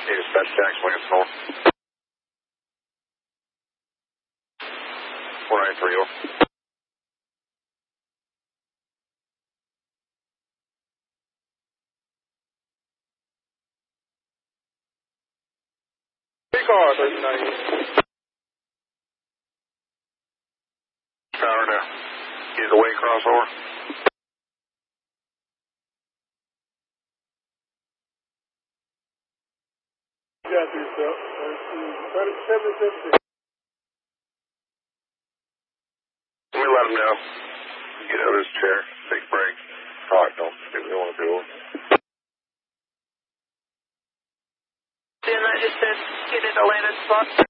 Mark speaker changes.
Speaker 1: Dispatch Jackson, Lance North. 4930.
Speaker 2: Car 1398.
Speaker 1: Power down. Get away crossover.
Speaker 2: Got yourself. 3776.
Speaker 1: Let me let him know. Get out of his chair. Take a break. Talk to him. See what they want to do.
Speaker 3: Then I just said, get in a landed spot.